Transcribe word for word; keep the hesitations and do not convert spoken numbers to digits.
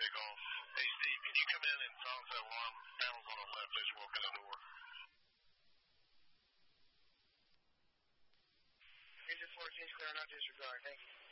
Golf. Hey, Steve, can you come in and silence that alarm? Panels on the left as you walk in the door. Engine fourteen, clear, not disregard. Thank you.